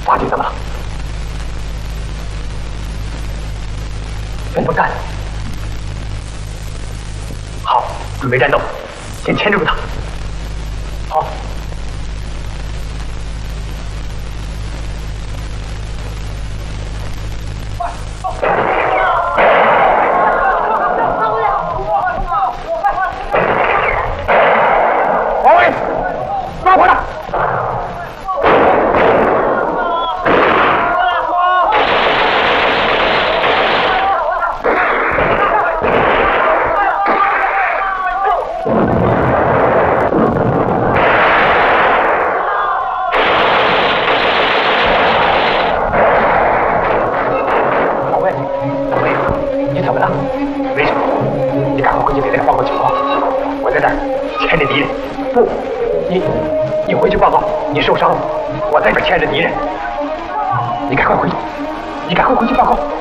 法军怎么了？人不在了。好，准备战斗，先牵制住他。好。 王伟，抓回来！王伟，你怎么了？没什么，你赶快回去给那个报告情况。我在这儿牵着敌人。 不，你回去报告，你受伤了。我在这牵着敌人，你赶快回去，你赶快回去报告。